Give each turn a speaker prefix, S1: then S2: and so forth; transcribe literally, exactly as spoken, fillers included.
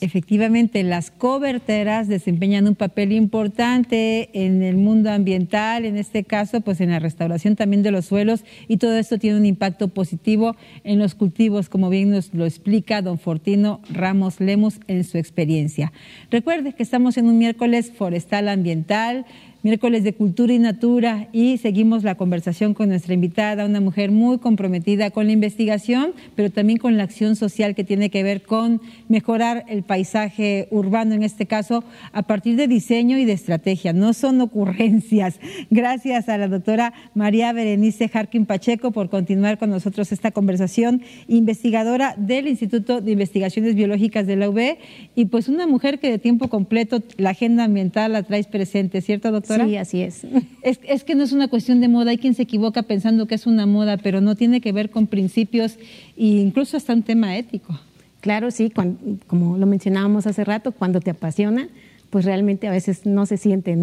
S1: Efectivamente, las coberteras desempeñan un papel importante en el mundo ambiental, en este caso, pues en la restauración también de los suelos, y todo esto tiene un impacto positivo en los cultivos, como bien nos lo explica don Fortino Ramos Lemus en su experiencia. Recuerde que estamos en un miércoles forestal ambiental, miércoles de cultura y natura, y seguimos la conversación con nuestra invitada, una mujer muy comprometida con la investigación, pero también con la acción social que tiene que ver con mejorar el paisaje urbano, en este caso, a partir de diseño y de estrategia. No son ocurrencias. Gracias a la doctora María Berenice Jarquín Pacheco por continuar con nosotros esta conversación, investigadora del Instituto de Investigaciones Biológicas de la U B, y pues una mujer que de tiempo completo la agenda ambiental la traes presente, ¿cierto, doctora?
S2: Sí, así es.
S1: es. Es que no es una cuestión de moda, hay quien se equivoca pensando que es una moda, pero no, tiene que ver con principios e incluso hasta un tema ético.
S2: Claro, sí, cuando, como lo mencionábamos hace rato, cuando te apasiona, pues realmente a veces no se siente, ¿no?